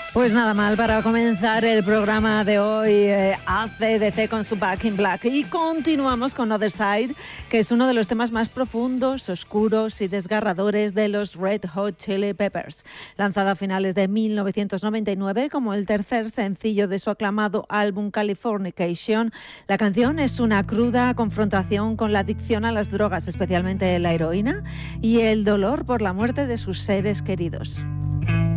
Pues nada mal para comenzar el programa de hoy, AC/DC con su Back in Black. Y continuamos con Other Side, que es uno de los temas más profundos, oscuros y desgarradores de los Red Hot Chili Peppers. Lanzada a finales de 1999 como el tercer sencillo de su aclamado álbum Californication, la canción es una cruda confrontación con la adicción a las drogas, especialmente la heroína, y el dolor por la muerte de sus seres queridos.